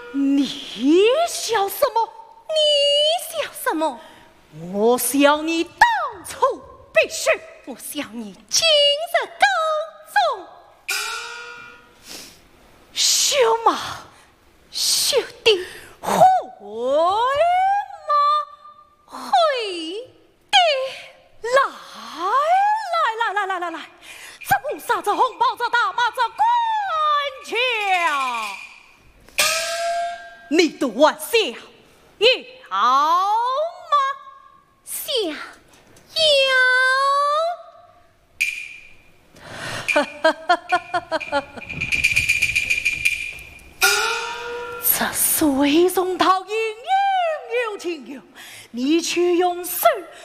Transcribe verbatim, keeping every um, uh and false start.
你笑什么？ 你笑什么？ 我笑你当初必须， 我笑你今日耕种。 小马， 小弟回马， 回弟， 来来来来来来来，这红纱这红袍这大马这官桥，你的玩笑要吗？ 笑要。哈哈哈哈哈哈！这水中桃影应有情有，你去用手